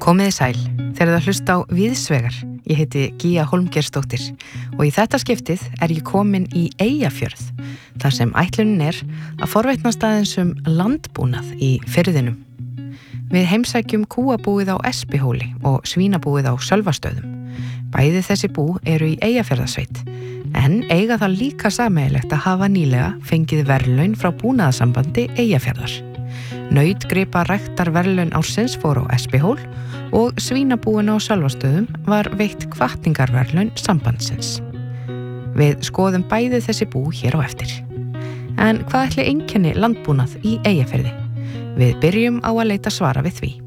Komiði sæl, þegar það hlusta á Viðsvegar. Ég heiti Gía Hólmgeirsdóttir og í þetta skiptið ég komin í Eyjafjörð, þar sem ætlunin að forvitnast aðeins landbúnað í firðinum. Við heimsækjum kúabúið á Espihóli og svínabúið á Sölvastöðum. Bæði þessi bú eru í Eyjafjarðarsveit, en eiga það líka sameiginlegt að hafa nýlega fengið verðlaun frá Búnaðarsambandi Eyjafjarðar. Nautgripa ræktarverðlaun ársins fór á Espihól og svínabúin á Sölvastöðum var veitt hvatningarverðlaun sambandsins. Við skoðum bæði þessi bú hér á eftir. En hvað ætli einkenni landbúnað í Eyjafirði? Við byrjum á að leita svara við því.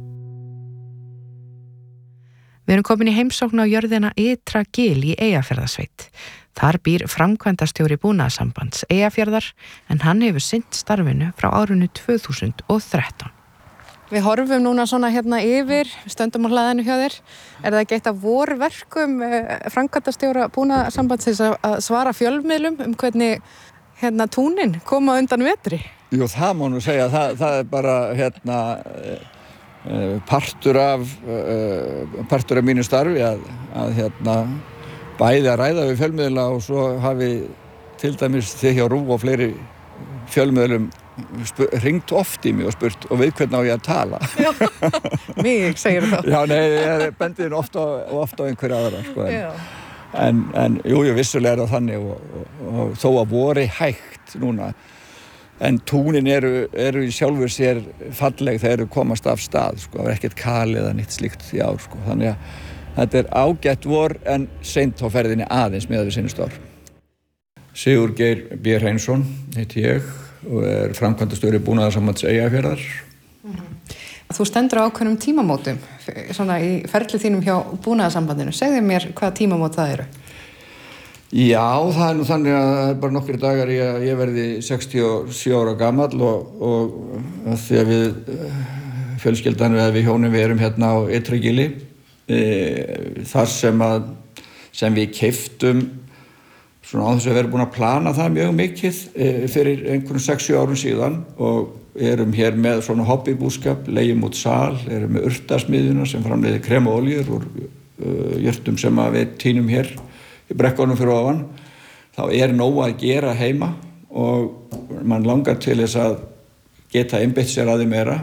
Við erum komin í heimsókn á jörðina Ytra Gil í Eyjafjarðarsveit. Þar býr framkvæmdastjóri Búnaðarsambands Eyjafjarðar, en hann hefur sinnt starfinu frá árinu 2013. Við horfum núna svona hérna yfir, við stöndum á hlaðinu hjá þér. Það ekki eitt af vorverkum framkvæmdastjóra Búnaðarsambandsins að svara fjölmiðlum hvernig hérna túnin koma undan vetri? Jú, það má nú segja, það bara hérna partur af mínu starfi að hérna bæði að ræða við fjölmiðla og svo hafi til dæmis þið hjá RÚV og fleiri fjölmiðlum hringt oft í mig og spurt og við hvernig á ég að tala. Já, mig segir það. Já, nei, ég bendiðin oft á einhverja aðra, sko. En jú, vissulega það þannig og þó að voru hægt núna. En túnin eru í sjálfur sér falleg þegar eru komast af stað, sko. Það ekkert kal eða neitt slíkt í ár, sko. Þannig að þetta ágætt vor en seint á ferðinni aðeins miðað við seinustu ár. Sigurgeir B. Hreinsson heiti ég og framkvæmdastjóri Búnaðarsambands Eyjafjarðar. Þú stendur á ákveðnum tímamótum svona í ferli þínum hjá Búnaðarsambandinu. Segðu mér hvað tímamót það eru? Já, það nú þannig að það bara nokkrir dagar ég verði 67 ára gamall og því að við fjölskyldan við hjónin við erum hérna á Ytra Gili þar sem við keyptum svona á þess að vera búin að plana það mjög mikið fyrir einhvern 6-7 árum síðan og erum hér með svona hobbybúskap, leigjum út sal, erum með urtasmiðjuna sem framleiðir krem og olíur úr jurtum sem við tínum hér í brekkunum fyrir ofan. Þá nóg að gera heima og mann langar til þess að geta einbeitt sér að því meira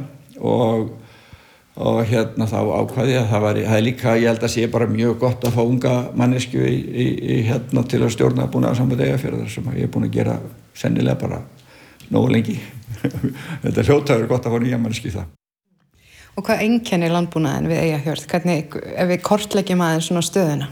og hérna þá ákvaði að það líka, ég held að sé bara mjög gott að fá unga manneskju í hérna til að stjórna Búnaðarsamband Eyjafjarðar sem ég búin að gera sennilega bara nógu lengi. Þetta hljótaður gott að fá nýja manneskju í það. Og hvað einkennir landbúnaðinn við Eyjafjörð? Hvernig, ef við kortleggjum aðeins svona stöðuna?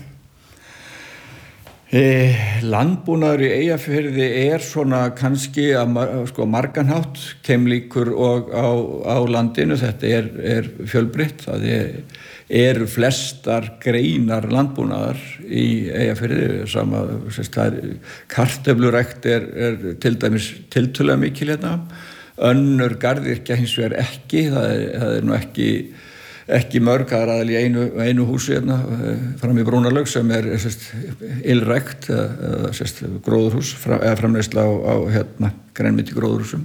Landbúnaður í Eyjafirði svona kannski sko marganhátt keimlíkur og á landinu. Þetta fjölbreytt. Það eru flestar greinar landbúnaðar í Eyjafirði. Kartöflurækt til dæmis tiltölulega mikil hérna. Önnur garðyrkja hins vegar ekki. Það nú ekki mörg, það aðal í einu húsi hérna, fram í Brúnalaug sem ylrækt eða gróðurhús, eða framleiðsla á hérna, grænmeti gróðurhúsum.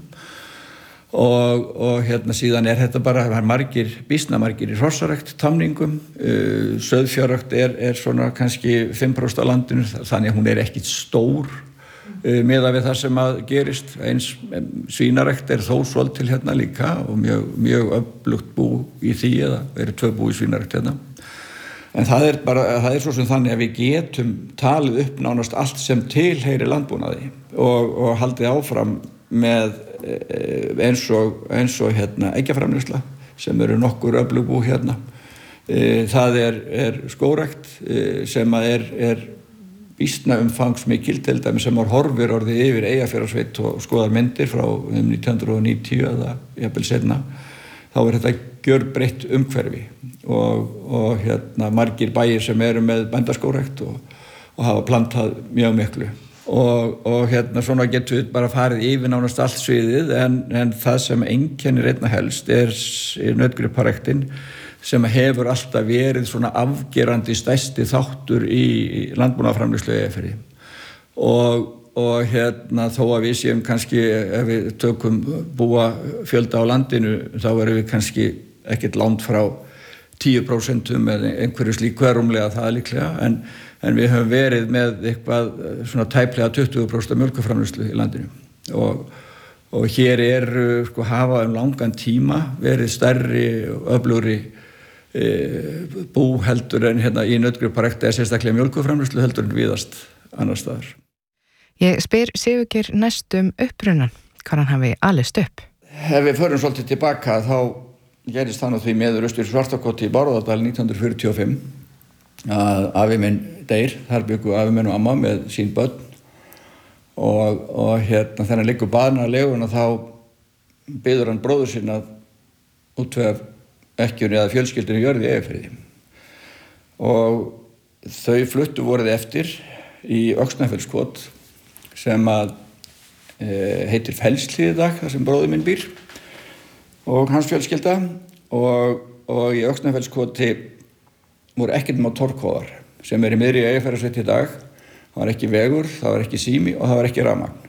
Og hérna síðan þetta bara, býsna margir í hrossarækt, tamningum, sauðfjárrækt svona kannski 5% af landinu, þannig að hún ekkit stór miðað við það sem að gerist. Eins svínarækt þó svolítil hérna líka og mjög öflugt bú í því eða eru 2 bú í svínarækt hérna. En það svo sem þannig að við getum talið upp nánast allt sem tilheyrir landbúnaði og haldið áfram með eins og hérna eggjaframleiðsla sem eru nokkur öflug bú hérna. Það skórækt sem að býsna umfangsmikil, til dæmis sem horfir orðið yfir Eyjafjarðarsveit og skoðar myndir frá 1990 eða jafnvel seinna, þá þetta gjörbreytt umhverfi og hérna margir bæir sem eru með bændaskórækt og hafa plantað mjög miklu og hérna svona getum við bara farið yfir nánast allt sviðið en það sem einkennir einna helst nautgriparæktin sem hefur alltaf verið svona afgerandi stærsti þáttur í landbúnaðarframleiðslu í Eyjafirði og hérna þó að við séum kannski ef við tökum búa fjölda á landinu þá erum við kannski ekkert langt frá 10% eða einhverju slíku rúmlega það líklega, en við höfum verið með eitthvað svona tæplega 20% mjólkurframleiðslu í landinu og hér sko hafa langan tíma verið stærri og öflugri bú heldur en hérna í nautgriparækt eða sérstaklega mjólkurframleiðslu heldur en víðast annar staðar. Ég spyr Sigurgeir næst upprunann, hvar hann hafi alist upp. Ef við förum svolítið tilbaka þá gerist það því meður austur Svartakoti í Bárðardal 1945 að afi minn deyr, þar byggu afi minn og amma með sín börn og hérna þegar hann liggur baðna að leguna þá biður hann bróður sinn að útvega ekkjunni eða fjölskyldunni jörð í Eyjafirði og þau fluttu vorið eftir í Öxnafellskot sem að heitir Fellshlíð í dag, þar sem bróðir minn býr og hans fjölskylda og í Öxnafellskoti voru ekkert nema torfkofar sem í miðri Eyjafjarðarsveit í dag. Það var ekki vegur, það var ekki sími og það var ekki rafmagn.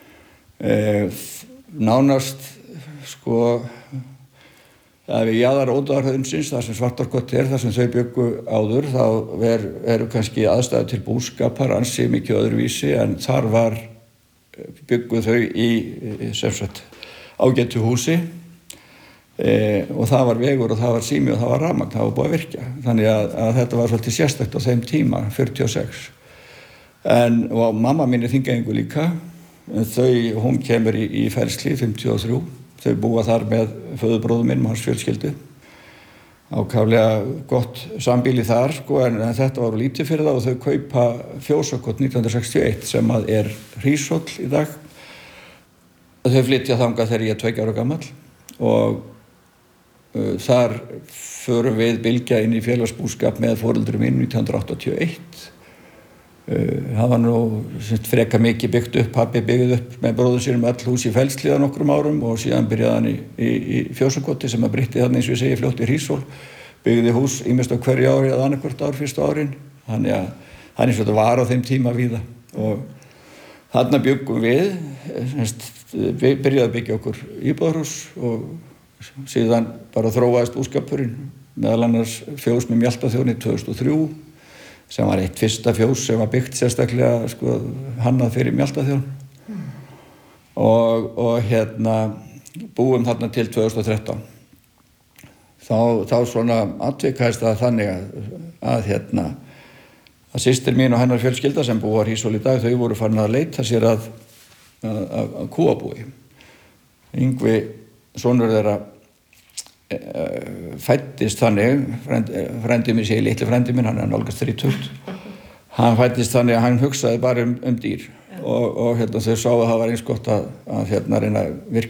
Nánast sko við jaðar Ódáðarhraunsins, þar sem Svartárkoti þar sem þau byggu áður, þá eru kannski aðstæður til búskapar ansi mikið öðruvísi, en þar byggu þau í sem sagt ágætu húsi og það var vegur og það var sími og það var rafmagn, það var búið að virka. Þannig að þetta var svolítið sérstakt á þeim tíma, 46. Og mamma mín Þingeyingur líka, hún kemur í Fellshlíð 53. Þau búa þar með föðurbróður minn og hans fjölskyldu. Ákaflega gott sambýli þar, sko, en þetta var lítið fyrir það og þau kaupa Fjósakot 1961 sem að Hríshóll í dag. Þau flytja þangað þegar ég 2 ára gamall og þar förum við Bylgja inn í félagsbúskap með foreldrum minn 1981. Það var nú freka mikið byggt upp, pabbi byggði upp með bróður sínum öll hús í Fellshlíð nokkrum árum og síðan byrjaði hann í Fjósakoti sem að breytti þarna eins og ég segi fljótt í Hríshóll, byggði hús ýmist á hverju ári eða annað ár fyrstu árin, þannig að þetta var á þeim tíma víða og þarna byggum við, byrjaði að byggja okkur íbúðarhús og síðan bara þróaðist búskapurinn, meðal annars fjós með Mjaltaþjóni 2003 sem var eitt fyrsta fjós sem var byggt sérstaklega sko, hannað fyrir Mjaltaþjón og hérna búum þarna til 2013. Þá svona atvikaðist það þannig að systir mín og hennar fjölskylda sem búa Hríshóll í dag, þau voru farin að leita sér að kúabúi. Yngvi sonur þeirra fæddist þannig, frændi minn sé litli frændi minn, hann nálgast 30. Hann fæddist þannig að hann hugsaði bara dýr og þau sáu að það var eins gott að reyna að virkja